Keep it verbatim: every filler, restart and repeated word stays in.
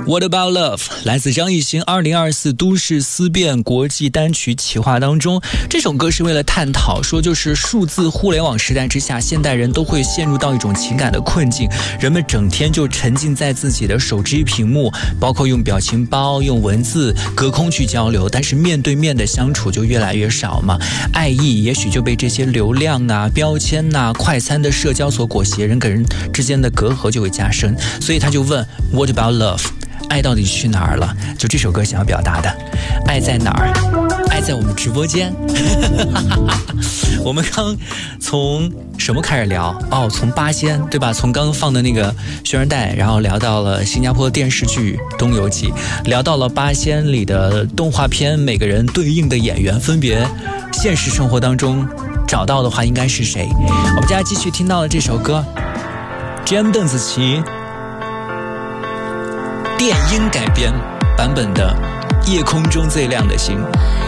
What About Love 来自张艺兴二零二四都市思辨国际单曲企划当中，这首歌是为了探讨说，就是数字互联网时代之下，现代人都会陷入到一种情感的困境，人们整天就沉浸在自己的手机屏幕，包括用表情包用文字隔空去交流，但是面对面的相处就越来越少嘛，爱意也许就被这些流量啊标签啊快餐的社交所裹挟，人跟人之间的隔阂就会加深，所以他就问 What about love，爱到底去哪儿了？就这首歌想要表达的，爱在哪儿？爱在我们直播间。我们刚从什么开始聊？哦，从八仙对吧？从刚刚放的那个宣传带，然后聊到了新加坡电视剧《东游记》，聊到了八仙里的动画片，每个人对应的演员分别现实生活当中找到的话应该是谁？我们接下来继续听到了这首歌 G M 邓紫棋电音改编版本的《夜空中最亮的星》。